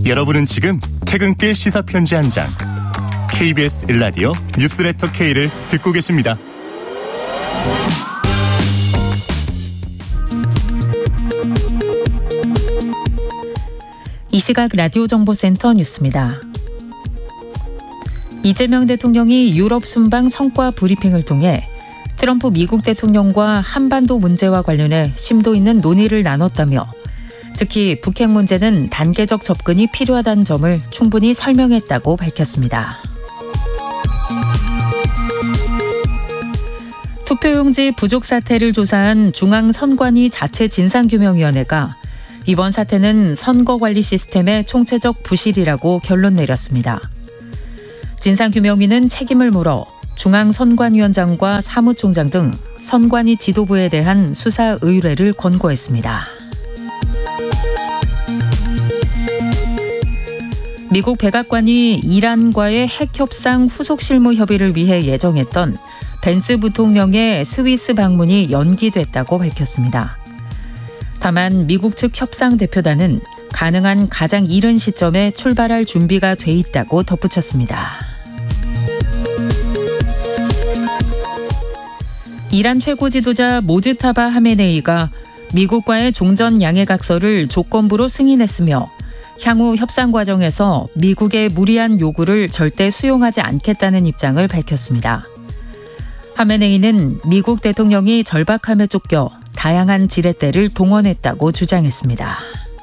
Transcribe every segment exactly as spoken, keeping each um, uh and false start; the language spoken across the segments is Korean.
여러분은 지금 퇴근길 시사편지 한 장 케이비에스 일 라디오 뉴스레터 K를 듣고 계십니다. 이 시각 라디오 정보센터 뉴스입니다. 이재명 대통령이 유럽 순방 성과 브리핑을 통해 트럼프 미국 대통령과 한반도 문제와 관련해 심도 있는 논의를 나눴다며 특히 북핵 문제는 단계적 접근이 필요하다는 점을 충분히 설명했다고 밝혔습니다. 투표용지 부족 사태를 조사한 중앙선관위 자체 진상규명위원회가 이번 사태는 선거관리 시스템의 총체적 부실이라고 결론 내렸습니다. 진상규명위는 책임을 물어 중앙선관위원장과 사무총장 등 선관위 지도부에 대한 수사 의뢰를 권고했습니다. 미국 백악관이 이란과의 핵 협상 후속 실무 협의를 위해 예정했던 벤스 부통령의 스위스 방문이 연기됐다고 밝혔습니다. 다만 미국 측 협상 대표단은 가능한 가장 이른 시점에 출발할 준비가 돼 있다고 덧붙였습니다. 이란 최고 지도자 모즈타바 하메네이가 미국과의 종전 양해각서를 조건부로 승인했으며 향후 협상 과정에서 미국의 무리한 요구를 절대 수용하지 않겠다는 입장을 밝혔습니다. 하메네이는 미국 대통령이 절박함에 쫓겨 다양한 지렛대를 동원했다고 주장했습니다.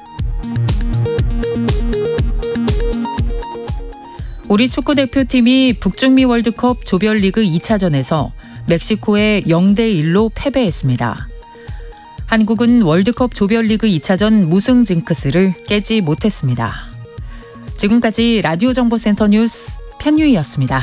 우리 축구대표팀이 북중미 월드컵 조별리그 이 차전에서 멕시코에 영 대 일로 패배했습니다. 한국은 월드컵 조별리그 이 차전 무승 징크스를 깨지 못했습니다. 지금까지 라디오 정보센터 뉴스 편유희였습니다.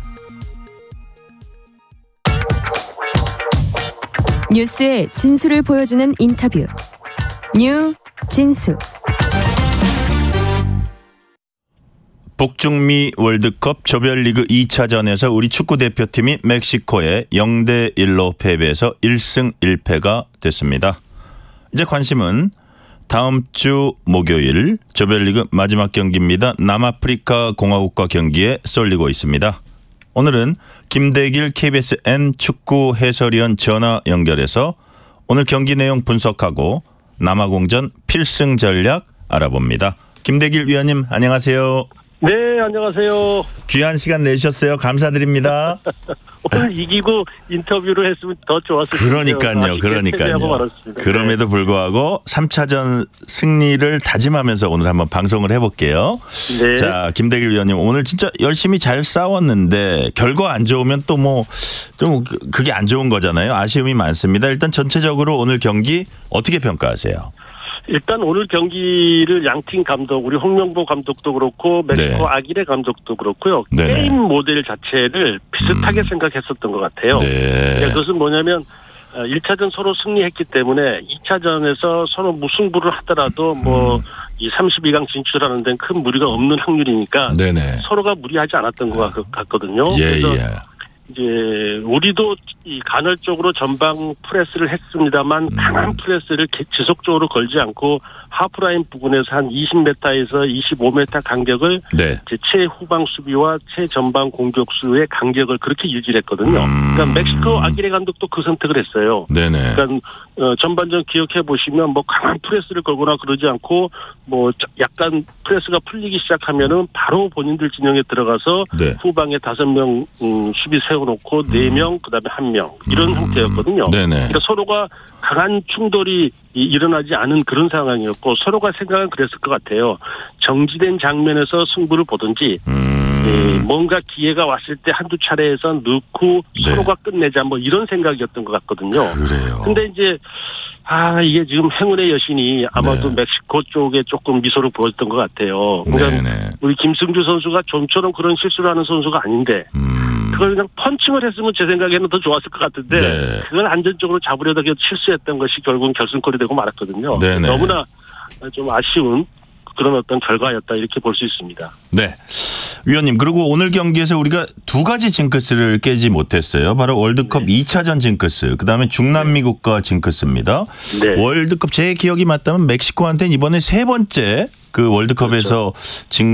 뉴스의 진수를 보여주는 인터뷰. 뉴 진수. 북중미 월드컵 조별리그 이 차전에서 우리 축구대표팀이 멕시코에 영 대 일로 패배해서 일 승 일 패가 됐습니다. 이제 관심은 다음 주 목요일 조별리그 마지막 경기입니다. 남아프리카 공화국과 경기에 쏠리고 있습니다. 오늘은 김대길 케이비에스 N 축구 해설위원 전화 연결해서 오늘 경기 내용 분석하고 남아공전 필승 전략 알아봅니다. 김대길 위원님 안녕하세요. 네, 안녕하세요. 귀한 시간 내주셨어요. 감사드립니다. 오늘 이기고 인터뷰를 했으면 더 좋았을 텐데. 그러니까요. 그러니까요. 그럼에도 불구하고 삼 차전 승리를 다짐하면서 오늘 한번 방송을 해볼게요. 네. 자, 김대길 위원님 오늘 진짜 열심히 잘 싸웠는데 결과 안 좋으면 또 뭐 좀 그게 안 좋은 거잖아요. 아쉬움이 많습니다. 일단 전체적으로 오늘 경기 어떻게 평가하세요? 일단 오늘 경기를 양팀 감독, 우리 홍명보 감독도 그렇고 멕시코 네. 아기레 감독도 그렇고요. 네네. 게임 모델 자체를 비슷하게 음. 생각했었던 것 같아요. 네. 그것은 뭐냐면 일 차전 서로 승리했기 때문에 이 차전에서 서로 무승부를 하더라도 뭐 이 삼십이 강 진출하는 데는 큰 무리가 없는 확률이니까 네네. 서로가 무리하지 않았던 것 같거든요. 예, 그래서 예. 이제 우리도 이 간헐적으로 전방 프레스를 했습니다만 음. 강한 프레스를 지속적으로 걸지 않고 하프라인 부근에서 한 이십 미터에서 이십오 미터 간격을 네. 이제 최후방 수비와 최전방 공격수의 간격을 그렇게 유지했거든요. 음. 그러니까 멕시코 아기레 감독도 그 선택을 했어요. 네네. 그러니까 어, 전반전 기억해 보시면 뭐 강한 프레스를 걸거나 그러지 않고 뭐 약간 프레스가 풀리기 시작하면은 바로 본인들 진영에 들어가서 네. 후방에 다섯 명 음, 수비 세워놓고 네 명 그다음에 한 명 이런 음. 형태였거든요. 네네. 그러니까 서로가 강한 충돌이 일어나지 않은 그런 상황이었고 서로가 생각은 그랬을 것 같아요. 정지된 장면에서 승부를 보든지 음. 예, 뭔가 기회가 왔을 때 한두 차례에서 넣고 네. 서로가 끝내자 뭐 이런 생각이었던 것 같거든요. 그래요. 근데 이제 아 이게 지금 행운의 여신이 아마도 네. 멕시코 쪽에 조금 미소를 보였던 것 같아요. 그러니까 네네. 우리 김승주 선수가 좀처럼 그런 실수를 하는 선수가 아닌데 음. 그걸 그냥 펀칭을 했으면 제 생각에는 더 좋았을 것 같은데 네. 그걸 안전적으로 잡으려다 실수했던 것이 결국은 결승골이 되고 말았거든요. 네네. 너무나 좀 아쉬운 그런 어떤 결과였다 이렇게 볼 수 있습니다. 네. 위원님 그리고 오늘 경기에서 우리가 두 가지 징크스를 깨지 못했어요. 바로 월드컵 네. 이 차전 징크스 그다음에 중남미국가 징크스입니다. 네. 월드컵 제 기억이 맞다면 멕시코한테는 이번에 세 번째 그 월드컵에서 그렇죠. 진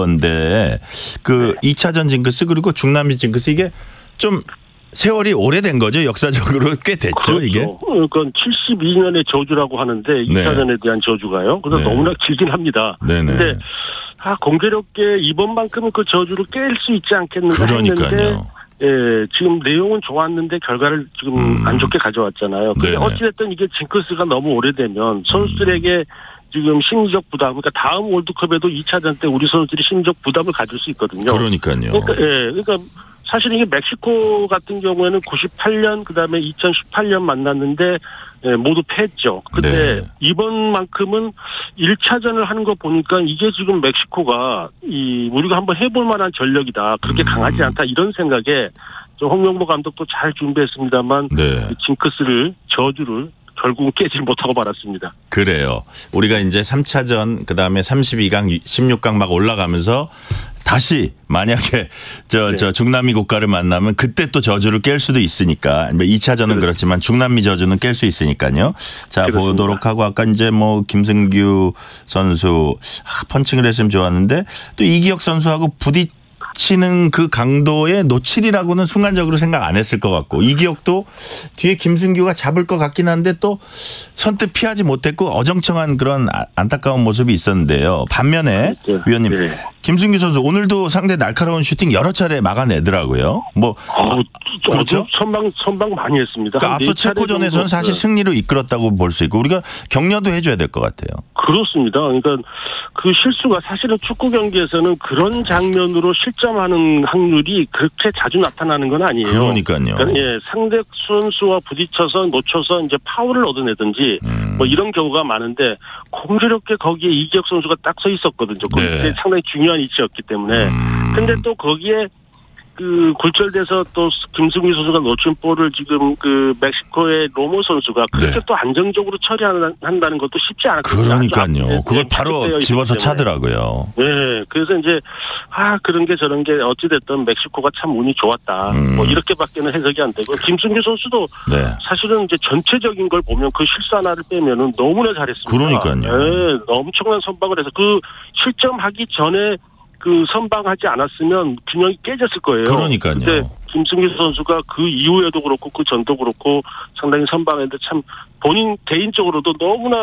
건데 그 네. 이 차전 징크스 그리고 중남미 징크스 이게 좀 세월이 오래된 거죠. 역사적으로 꽤 됐죠. 그렇죠. 이게. 그러니까 칠십이 년의 저주라고 하는데 이 차전에 네. 대한 저주가요. 그래서 네. 너무나 길긴 합니다. 그런데 아, 공교롭게 이번만큼은 그 저주를 깰 수 있지 않겠는가 그러니까요. 했는데 예, 지금 내용은 좋았는데 결과를 지금 음. 안 좋게 가져왔잖아요. 근데 어찌됐든 이게 징크스가 너무 오래되면 선수들에게 지금 심리적 부담, 그러니까 다음 월드컵에도 이 차전 때 우리 선수들이 심리적 부담을 가질 수 있거든요. 그러니까요. 그러니까, 예, 그러니까 사실 이게 멕시코 같은 경우에는 구십팔 년 그다음에 이천십팔 년 만났는데 예, 모두 패했죠. 근데 네. 이번만큼은 일 차전을 하는 거 보니까 이게 지금 멕시코가 이 우리가 한번 해볼 만한 전력이다. 그렇게 음. 강하지 않다 이런 생각에 홍명보 감독도 잘 준비했습니다만 네. 징크스를 저주를 결국은 깨질 못하고 말았습니다. 그래요. 우리가 이제 삼 차전 그다음에 삼십이 강 십육 강 막 올라가면서 다시 만약에 저, 네. 저 중남미 국가를 만나면 그때 또 저주를 깰 수도 있으니까 이 차전은 그렇죠. 그렇지만 중남미 저주는 깰 수 있으니까요. 자 그렇습니다. 보도록 하고 아까 이제 뭐 김승규 선수 아, 펀칭을 했으면 좋았는데 또 이기혁 선수하고 부딪 치는 그 강도의 노칠이라고는 순간적으로 생각 안 했을 것 같고 이기혁도 뒤에 김승규가 잡을 것 같긴 한데 또 선뜻 피하지 못했고 어정쩡한 그런 안타까운 모습이 있었는데요. 반면에 네. 위원님 네. 김승규 선수 오늘도 상대 날카로운 슈팅 여러 차례 막아내더라고요. 뭐 아, 그렇죠. 선방 선방 많이 했습니다. 그러니까 앞서 체코전에서는 사실 승리로 이끌었다고 볼 수 있고 우리가 격려도 해줘야 될 것 같아요. 그렇습니다. 그러니까 그 실수가 사실은 축구 경기에서는 그런 장면으로 실점하는 확률이 그렇게 자주 나타나는 건 아니에요. 그러니까요. 그러니까 예, 상대 선수와 부딪혀서 놓쳐서 이제 파울을 얻어내든지 음. 뭐 이런 경우가 많은데 공교롭게 거기에 이기혁 선수가 딱 서 있었거든요. 그게 네. 상당히 중요한 위치였기 때문에. 음. 근데 또 거기에 그 굴절돼서 또 김승규 선수가 놓친 볼을 지금 그 멕시코의 로모 선수가 그렇게 네. 또 안정적으로 처리한다는 것도 쉽지 않았거든요. 그러니까요. 그걸 바로 집어서 차더라고요. 네. 그래서 이제 아 그런 게 저런 게 어찌됐든 멕시코가 참 운이 좋았다. 음. 뭐 이렇게밖에는 해석이 안 되고 김승규 선수도 네. 사실은 이제 전체적인 걸 보면 그 실수 하나를 빼면은 너무나 잘했습니다. 그러니까요. 네. 엄청난 선방을 해서 그 실점하기 전에 그 선방하지 않았으면 균형이 깨졌을 거예요. 그러니까요. 근데 김승규 선수가 그 이후에도 그렇고 그 전도 그렇고 상당히 선방했는데 참 본인 개인적으로도 너무나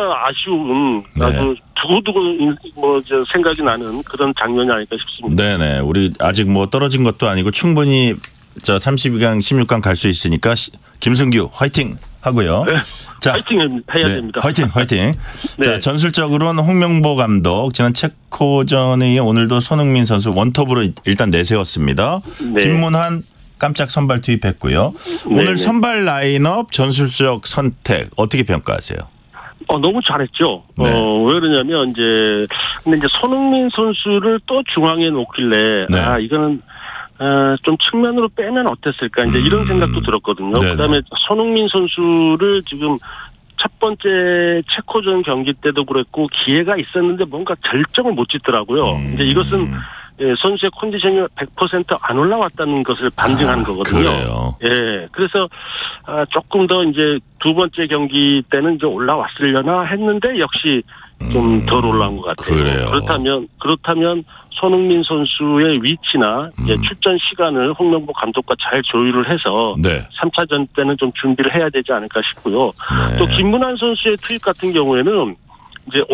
아쉬운 네. 아주 두고두고 뭐 저 생각이 나는 그런 장면이 아닐까 싶습니다. 네네. 우리 아직 뭐 떨어진 것도 아니고 충분히 저 삼십이 강 십육 강 갈 수 있으니까 김승규 화이팅 하고요. 네. 자, 화이팅 해야 네. 됩니다. 화이팅, 화이팅. 네. 자, 전술적으로는 홍명보 감독 지난 체코전에 이어 오늘도 손흥민 선수 원톱으로 일단 내세웠습니다. 네. 김문환 깜짝 선발 투입했고요. 네. 오늘 선발 라인업 전술적 선택 어떻게 평가하세요? 어, 너무 잘했죠. 네. 어, 왜 그러냐면 이제 근데 이제 손흥민 선수를 또 중앙에 놓길래 네. 아 이거는 어, 좀 측면으로 빼면 어땠을까 이제 음. 이런 생각도 들었거든요. 네네. 그다음에 손흥민 선수를 지금 첫 번째 체코전 경기 때도 그랬고 기회가 있었는데 뭔가 결정을 못 짓더라고요. 음. 이제 이것은 예, 선수의 컨디션이 백 퍼센트 안 올라왔다는 것을 반증하는 아, 거거든요. 그래요. 예, 그래서 아, 조금 더 이제 두 번째 경기 때는 이제 올라왔으려나 했는데 역시 좀 덜 올라온 것 같아요. 그래요. 그렇다면 그렇다면 손흥민 선수의 위치나 음. 이제 출전 시간을 홍명보 감독과 잘 조율을 해서 네. 삼 차전 때는 좀 준비를 해야 되지 않을까 싶고요. 네. 또 김문환 선수의 투입 같은 경우에는 이제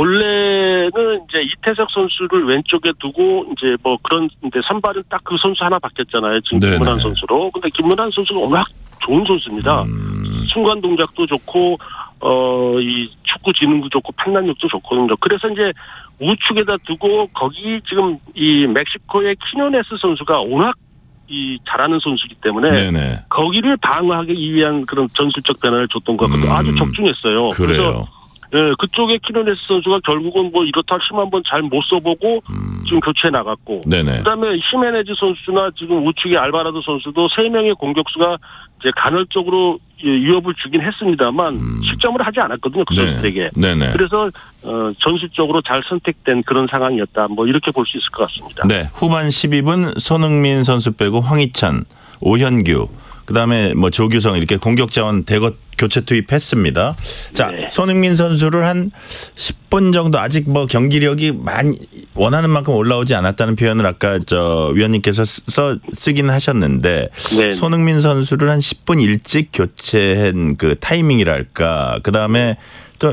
원래는 이제 이태석 선수를 왼쪽에 두고 이제 뭐 그런 이제 선발은 딱 그 선수 하나 바뀌었잖아요. 지금 네네. 김문환 선수로. 근데 김문환 선수가 워낙 좋은 선수입니다. 음. 순간 동작도 좋고 어, 이 축구 지능도 좋고 판단력도 좋거든요. 그래서 이제 우측에다 두고 거기 지금 이 멕시코의 키노네스 선수가 워낙 이 잘하는 선수이기 때문에 네네. 거기를 방어하기 위한 그런 전술적 변화를 줬던 것 같거든요. 음. 아주 적중했어요. 그래요. 그래서 예, 그쪽에 키노네스 선수가 결국은 뭐 이렇다 힘 한번 잘 못 써보고 음. 지금 교체해 나갔고. 네네. 그다음에 히메네즈 선수나 지금 우측의 알바라도 선수도 세 명의 공격수가 이제 간헐적으로 위협을 주긴 했습니다만 음. 실점을 하지 않았거든요. 그 선수들에게. 네네. 그래서 어, 전술적으로 잘 선택된 그런 상황이었다. 뭐 이렇게 볼 수 있을 것 같습니다. 네, 후반 십이 분 손흥민 선수 빼고 황희찬, 오현규, 그다음에 뭐 조규성 이렇게 공격 자원 대거 교체 투입했습니다. 자, 네. 손흥민 선수를 한 십 분 정도 아직 뭐 경기력이 많이 원하는 만큼 올라오지 않았다는 표현을 아까 저 위원님께서 써 쓰긴 하셨는데 네. 손흥민 선수를 한 십 분 일찍 교체한 그 타이밍이랄까. 그다음에 또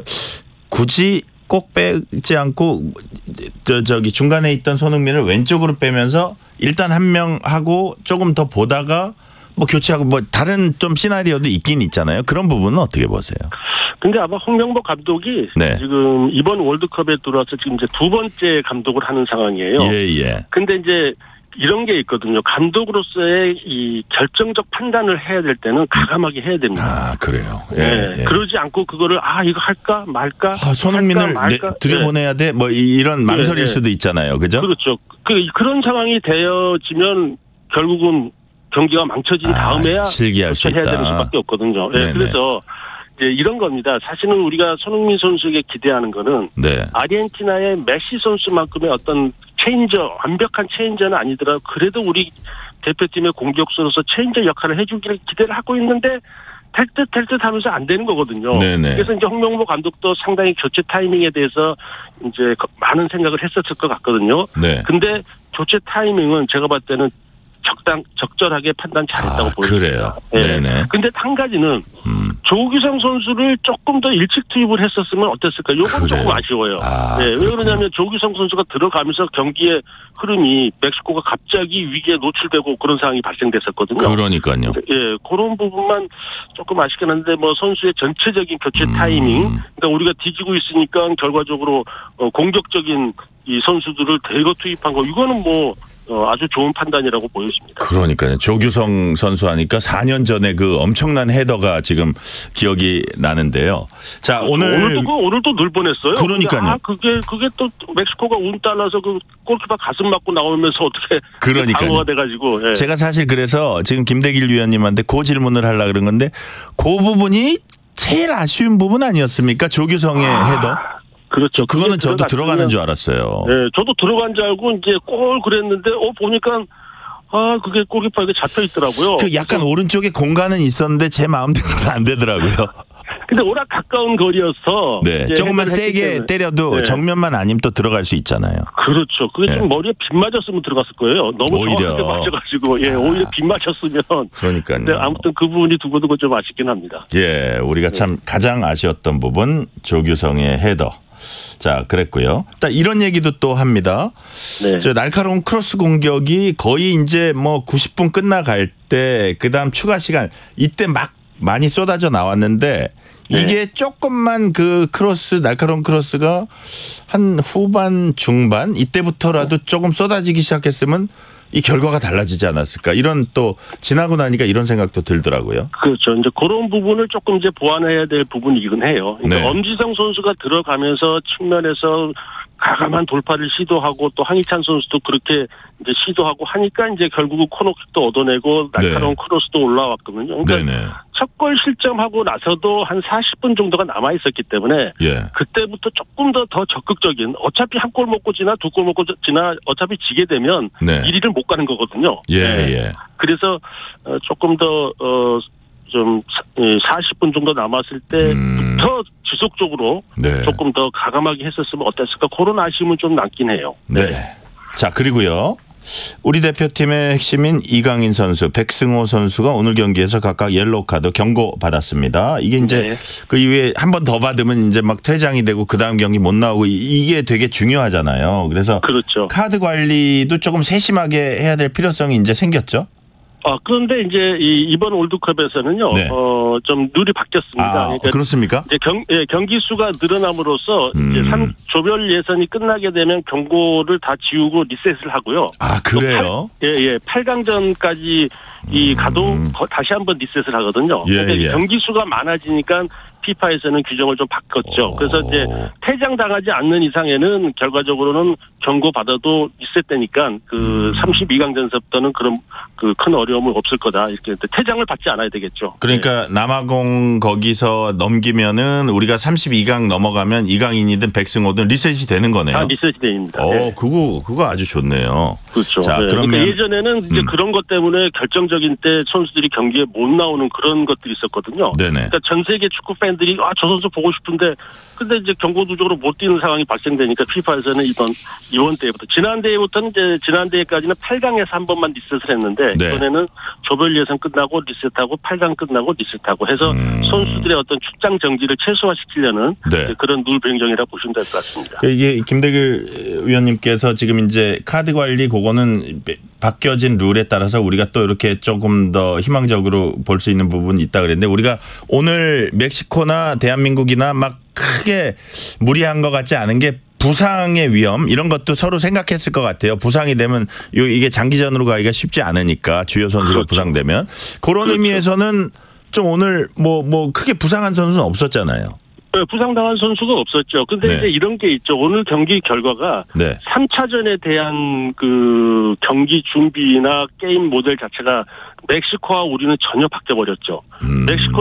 굳이 꼭 빼지 않고 저 저기 중간에 있던 손흥민을 왼쪽으로 빼면서 일단 한 명 하고 조금 더 보다가 뭐 교체하고 뭐 다른 좀 시나리오도 있긴 있잖아요. 그런 부분은 어떻게 보세요? 근데 아마 홍명보 감독이 네. 지금 이번 월드컵에 들어와서 지금 이제 두 번째 감독을 하는 상황이에요. 예, 예. 근데 이제 이런 게 있거든요. 감독으로서의 이 결정적 판단을 해야 될 때는 가감하게 해야 됩니다. 아, 그래요. 예, 네. 예. 그러지 않고 그거를 아 이거 할까 말까. 아, 손흥민을 할까, 말까? 내, 들여보내야 돼? 뭐 이- 이런 망설일 네, 네. 수도 있잖아요. 그죠? 그렇죠. 그 그런 상황이 되어지면 결국은 경기가 망쳐진 아, 다음에야 실기할 수 교체해야 있다. 되는 수밖에 없거든요. 네, 네네. 그래서 이제 이런 겁니다. 사실은 우리가 손흥민 선수에게 기대하는 거는 네. 아르헨티나의 메시 선수만큼의 어떤 체인저, 완벽한 체인저는 아니더라도 그래도 우리 대표팀의 공격수로서 체인저 역할을 해주기를 기대를 하고 있는데 될 듯 될 듯 하면서 안 되는 거거든요. 네네. 그래서 이제 홍명보 감독도 상당히 교체 타이밍에 대해서 이제 많은 생각을 했었을 것 같거든요. 네. 근데 교체 타이밍은 제가 봤을 때는 적당 적절하게 판단 잘했다고 아, 보여요. 그래요. 네. 네네. 근데 한 가지는 음. 조규성 선수를 조금 더 일찍 투입을 했었으면 어땠을까? 요건 그래요? 조금 아쉬워요. 아, 네, 왜 그렇군요. 그러냐면 조규성 선수가 들어가면서 경기의 흐름이 멕시코가 갑자기 위기에 노출되고 그런 상황이 발생됐었거든요. 그러니까요. 예, 그런 부분만 조금 아쉽긴 한데 뭐 선수의 전체적인 교체 음. 타이밍, 그러니까 우리가 뒤지고 있으니까 결과적으로 어, 공격적인 이 선수들을 대거 투입한 거 이거는 뭐 어, 아주 좋은 판단이라고 보여집니다. 그러니까요. 조규성 선수 하니까 사 년 전에 그 엄청난 헤더가 지금 기억이 나는데요. 자, 오늘 오늘도 그 오늘도 늘 뻔했어요. 그러니까요. 근데 아 그게 그게 또 멕시코가 운 따라서 그 골키퍼 가슴 맞고 나오면서 어떻게 그러니까요. 방어가 돼가지고. 예. 제가 사실 그래서 지금 김대길 위원님한테 그 질문을 하려고 그런 건데 그 부분이 제일 아쉬운 부분 아니었습니까? 조규성의 헤더. 그렇죠. 그거는 그게 저도 들어갔으면- 들어가는 줄 알았어요. 네, 저도 들어간 줄 알고 이제 골 그랬는데 어 보니까 아 그게 골키퍼에게 잡혀 있더라고요. 그 약간 오른쪽에 공간은 있었는데 제 마음대로는 안 되더라고요. 근데 워낙 가까운 거리여서 네, 이제 조금만 헤드를 했기 세게 때문에. 때려도 네. 정면만 아니면 또 들어갈 수 있잖아요. 그렇죠. 그게 네. 좀 머리에 빗 맞았으면 들어갔을 거예요. 너무 오히려. 정확하게 맞춰가지고 예, 오히려 빗 맞췄으면. 그러니까요. 근데 아무튼 그 부분이 두고두고 좀 아쉽긴 합니다. 예, 우리가 참 가장 아쉬웠던 부분 조규성의 헤더. 자, 그랬고요. 딱 이런 얘기도 또 합니다. 네. 저 날카로운 크로스 공격이 거의 이제 뭐 구십 분 끝나갈 때 그다음 추가 시간 이때 막 많이 쏟아져 나왔는데 이게 조금만 그 크로스 날카로운 크로스가 한 후반 중반 이때부터라도 조금 쏟아지기 시작했으면 이 결과가 달라지지 않았을까 이런 또 지나고 나니까 이런 생각도 들더라고요. 그렇죠. 이제 그런 부분을 조금 이제 보완해야 될 부분이긴 해요. 그러니까 네. 엄지성 선수가 들어가면서 측면에서 가감한 돌파를 시도하고 또 황희찬 선수도 그렇게 이제 시도하고 하니까 이제 결국은 코너킥도 얻어내고 날카로운 네. 크로스도 올라왔거든요. 그러니까 네네. 첫 골 실점하고 나서도 한 사십 분 정도가 남아 있었기 때문에 예. 그때부터 조금 더 더 적극적인 어차피 한 골 먹고 지나 두 골 먹고 지나 어차피 지게 되면 네. 일 위를 못 가는 거거든요. 예, 네. 예. 그래서 어, 조금 더 어, 좀 사십 분 정도 남았을 때부터 음. 지속적으로 네. 조금 더 가감하게 했었으면 어땠을까 그런 아쉬움은 좀 남긴 해요. 네. 자, 그리고요. 우리 대표팀의 핵심인 이강인 선수, 백승호 선수가 오늘 경기에서 각각 옐로우 카드 경고 받았습니다. 이게 이제 네. 그 이후에 한 번 더 받으면 이제 막 퇴장이 되고 그 다음 경기 못 나오고 이- 이게 되게 중요하잖아요. 그래서 그렇죠. 카드 관리도 조금 세심하게 해야 될 필요성이 이제 생겼죠. 아, 그런데 이제 이 이번 월드컵에서는요, 네. 어, 좀 룰이 바뀌었습니다. 아, 그러니까 그렇습니까? 이제 경, 예, 경기 수가 늘어남으로써 이제 음. 삼, 조별 예선이 끝나게 되면 경고를 다 지우고 리셋을 하고요. 아, 그래요? 예, 예. 팔 강전까지 이 가도 거- 다시 한번 리셋을 하거든요. 예, 그러니까 예. 경기 수가 많아지니까 피파에서는 규정을 좀 바꿨죠. 오. 그래서 이제 퇴장당하지 않는 이상에는 결과적으로는 경고 받아도 리셋되니까 그 음. 삼십이 강전서부터는 그런 그 큰 어려움은 없을 거다. 이렇게 퇴장을 받지 않아야 되겠죠. 그러니까 네. 남아공 거기서 넘기면은 우리가 삼십이 강 넘어가면 이강인이든 백승호든 리셋이 되는 거네요. 다 리셋이 됩니다. 어, 네. 그거 그거 아주 좋네요. 그렇죠. 자, 네. 그러면 그러니까 예전에는 이제 음. 그런 것 때문에 결정적인 때 선수들이 경기에 못 나오는 그런 것들이 있었거든요. 네네. 그러니까 전 세계 축구 팬들이 아, 저 선수 보고 싶은데 근데 이제 경고 누적으로 못 뛰는 상황이 발생되니까 피파에서는 이번 이번 대회부터 지난 대회부터는 이제 지난 대회까지는 팔 강에서 한 번만 리셋을 했는데 네. 이번에는 조별 예선 끝나고 리셋하고 팔 강 끝나고 리셋하고 해서 음. 선수들의 어떤 출장 정지를 최소화시키려는 네. 그런 룰 변경이라 보시면 될 것 같습니다. 이게 김대길 위원님께서 지금 이제 카드 관리 그거는 바뀌어진 룰에 따라서 우리가 또 이렇게 조금 더 희망적으로 볼 수 있는 부분이 있다 그랬는데 우리가 오늘 멕시코나 대한민국이나 막 크게 무리한 것 같지 않은 게 부상의 위험 이런 것도 서로 생각했을 것 같아요. 부상이 되면 이게 장기전으로 가기가 쉽지 않으니까 주요 선수가 그렇죠. 부상되면 그런 그렇죠. 의미에서는 좀 오늘 뭐 뭐 크게 부상한 선수는 없었잖아요. 네, 부상당한 선수가 없었죠. 근데 네. 이제 이런 게 있죠. 오늘 경기 결과가 네. 삼 차전에 대한 그 경기 준비나 게임 모델 자체가 멕시코와 우리는 전혀 바뀌어버렸죠. 음. 멕시코